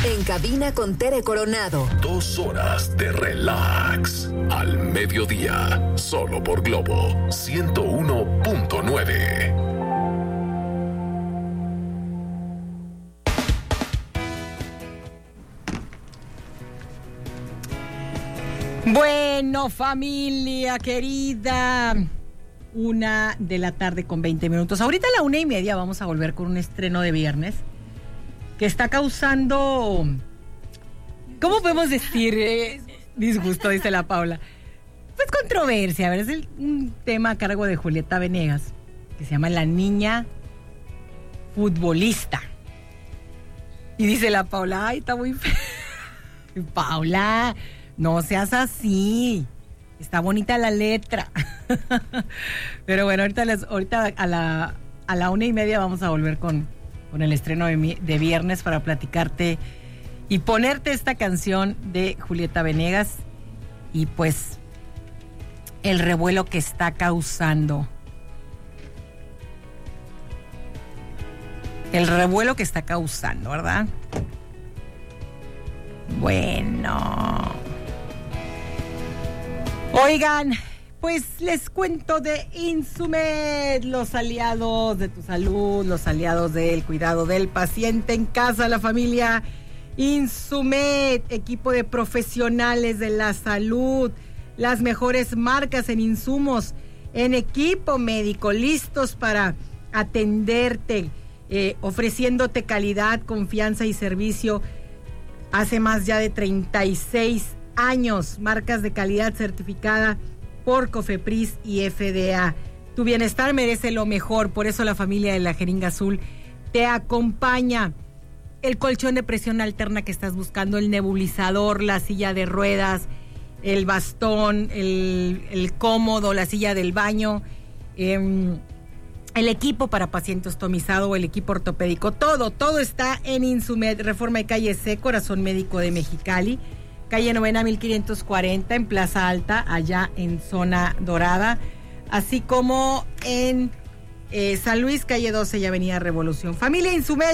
En cabina con Tere Coronado. 2 horas de relax. Al mediodía. Solo por Globo 101.9. Bueno, familia querida, 1:00 p.m. con 20 minutos. Ahorita a 1:30 vamos a volver con un estreno de viernes que está causando, ¿cómo podemos decir? Disgusto, dice la Paula. Pues controversia, a ver, es un tema a cargo de Julieta Venegas, que se llama La Niña Futbolista. Y dice la Paula, ay, está muy feo. Paula, no seas así. Está bonita la letra. Pero bueno, ahorita a la 1:30 vamos a volver con el estreno de viernes para platicarte y ponerte esta canción de Julieta Venegas y pues el revuelo que está causando. El revuelo que está causando, ¿verdad? Bueno. Oigan, pues les cuento de Insumed, los aliados de tu salud, los aliados del cuidado del paciente en casa, la familia Insumed, equipo de profesionales de la salud, las mejores marcas en insumos, en equipo médico, listos para atenderte, ofreciéndote calidad, confianza y servicio. Hace más ya de 36 años, marcas de calidad certificada por COFEPRIS y FDA. Tu bienestar merece lo mejor, por eso la familia de la Jeringa Azul te acompaña. El colchón de presión alterna que estás buscando, el nebulizador, la silla de ruedas, el bastón, el cómodo, la silla del baño, el equipo para paciente ostomizado o el equipo ortopédico, todo está en Insumed, Reforma de Calle C, Corazón Médico de Mexicali, calle Novena 1540 en Plaza Alta, allá en Zona Dorada, así como en San Luis, calle 12 y Avenida Revolución. Familia Insumed,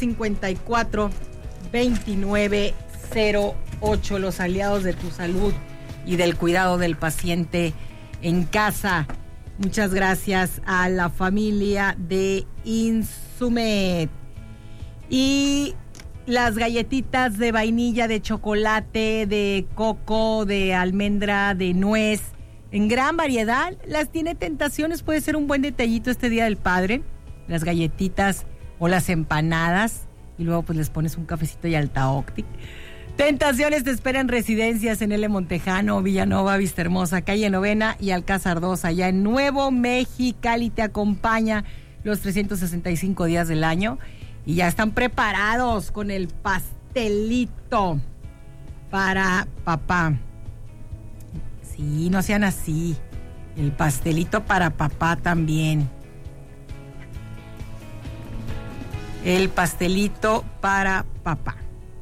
554-2908, los aliados de tu salud y del cuidado del paciente en casa. Muchas gracias a la familia de Insumed. Y las galletitas de vainilla, de chocolate, de coco, de almendra, de nuez, en gran variedad. Las tiene Tentaciones, puede ser un buen detallito este Día del Padre. Las galletitas o las empanadas. Y luego pues les pones un cafecito y Alta Octic. Tentaciones te espera en residencias en L. Montejano, Villanova, Vistahermosa, calle Novena y Alcázar 2, allá en Nuevo Mexicali. Te acompaña los 365 días del año y ya están preparados con el pastelito para papá. Sí, no sean así. El pastelito para papá también. El pastelito para papá.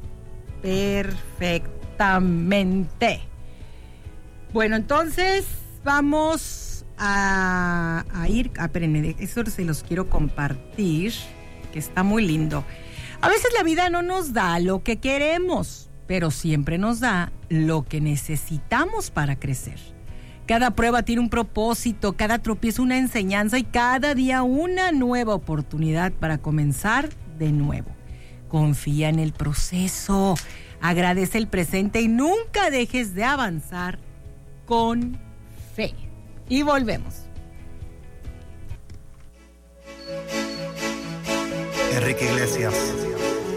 Perfectamente. Bueno, entonces vamos a ir. Espérenme, eso se los quiero compartir, que está muy lindo. A veces la vida no nos da lo que queremos, pero siempre nos da lo que necesitamos para crecer. Cada prueba tiene un propósito, cada tropiezo una enseñanza y cada día una nueva oportunidad para comenzar de nuevo. Confía en el proceso, agradece el presente y nunca dejes de avanzar con fe. Y volvemos. Enrique Iglesias.